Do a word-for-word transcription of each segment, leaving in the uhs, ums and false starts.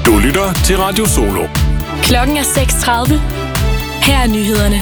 Du lytter til Radio Solo. Klokken er seks tredive. Her er nyhederne.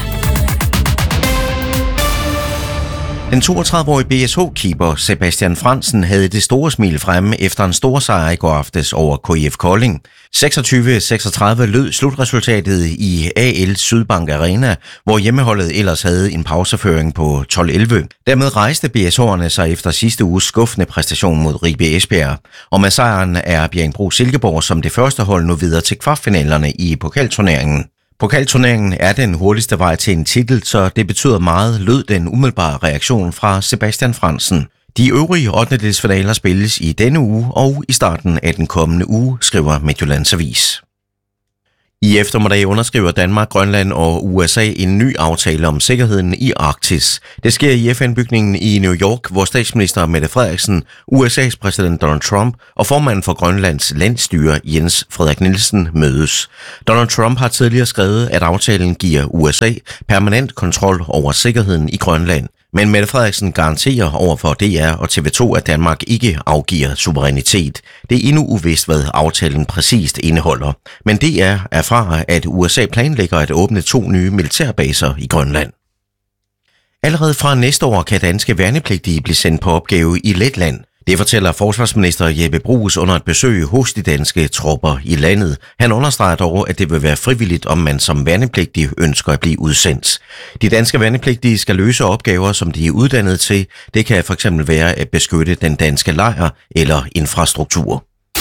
Den toogtredive-årige B S H-keeper Sebastian Frandsen havde det store smil fremme efter en stor sejr i går aftes over K I F Kolding. seksogtyve seksogtredive lød slutresultatet i A L Sydbank Arena, hvor hjemmeholdet ellers havde en pauseføring på tolv elleve. Dermed rejste B S H'erne sig efter sidste uges skuffende præstation mod Ribe Esbjerg. Og med sejren er Bjerringbro Silkeborg som det første hold nu videre til kvartfinalerne i pokalturneringen. Pokalturneringen er den hurtigste vej til en titel, så det betyder meget, lød den umiddelbare reaktion fra Sebastian Frandsen. De øvrige ottendedelsfinaler spilles i denne uge og i starten af den kommende uge, skriver Midtjyllands Avis. I eftermiddag underskriver Danmark, Grønland og U S A en ny aftale om sikkerheden i Arktis. Det sker i F N-bygningen i New York, hvor statsminister Mette Frederiksen, U S A's præsident Donald Trump og formanden for Grønlands landsstyre Jens Frederik Nielsen mødes. Donald Trump har tidligere skrevet, at aftalen giver U S A permanent kontrol over sikkerheden i Grønland. Men Mette Frederiksen garanterer over for D R og T V to, at Danmark ikke afgiver suverænitet. Det er endnu uvist, hvad aftalen præcist indeholder. Men D R erfarer, at U S A planlægger at åbne to nye militærbaser i Grønland. Allerede fra næste år kan danske værnepligtige blive sendt på opgave i Letland. Det fortæller forsvarsminister Jeppe Bruus under et besøg hos de danske tropper i landet. Han understreger dog, at det vil være frivilligt, om man som værnepligtig ønsker at blive udsendt. De danske værnepligtige skal løse opgaver, som de er uddannet til. Det kan fx være at beskytte den danske lejr eller infrastruktur.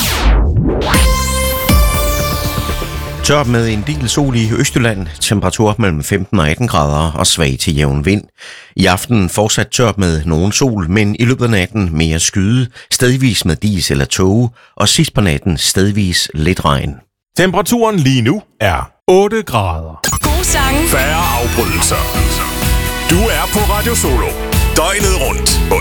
Tørt med en del sol i Østjylland, temperatur mellem femten og atten grader og svag til jævn vind. I aften fortsat tørt med nogen sol, men i løbet af natten mere skyde, stedvis med dis eller tåge, og sidst på natten stedvis lidt regn. Temperaturen lige nu er otte grader. God sang. Færre afbrydelser. Du er på Radio Solo. Døgnet rundt.